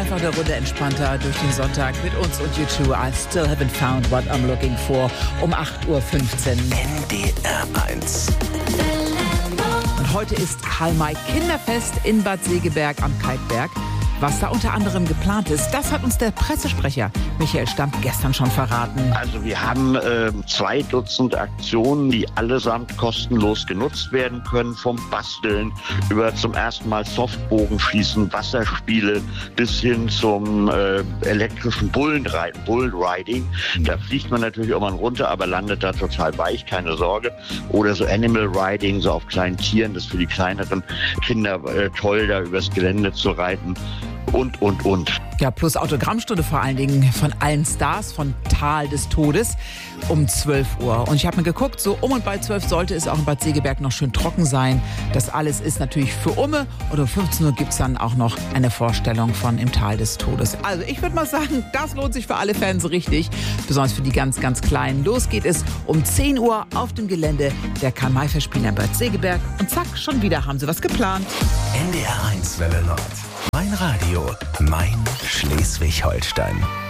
einfach eine Runde entspannter durch den Sonntag mit uns und U2. I still haven't found what I'm looking for. Um 8.15 Uhr. NDR 1. Und heute ist Karl-May Kinderfest in Bad Segeberg am Kalkberg. Was da unter anderem geplant ist, das hat uns der Pressesprecher Michael Stamp gestern schon verraten. Also wir haben 2 Dutzend Aktionen, die allesamt kostenlos genutzt werden können, vom Basteln über zum ersten Mal Softbogenschießen, Wasserspiele bis hin zum elektrischen Bullriding. Da fliegt man natürlich auch mal runter, aber landet da total weich, keine Sorge. Oder so Animal Riding, so auf kleinen Tieren, das ist für die kleineren Kinder toll, da übers Gelände zu reiten. Und. Ja, plus Autogrammstunde vor allen Dingen von allen Stars von Tal des Todes um 12 Uhr. Und ich habe mir geguckt, so um und bei 12 sollte es auch in Bad Segeberg noch schön trocken sein. Das alles ist natürlich für Umme. Und um 15 Uhr gibt es dann auch noch eine Vorstellung von Im Tal des Todes. Also ich würde mal sagen, das lohnt sich für alle Fans richtig. Besonders für die ganz, ganz Kleinen. Los geht es um 10 Uhr auf dem Gelände der Karl-May-Festspiele in Bad Segeberg. Und zack, schon wieder haben sie was geplant. NDR 1 Welle Nord. Mein Radio, mein Schleswig-Holstein.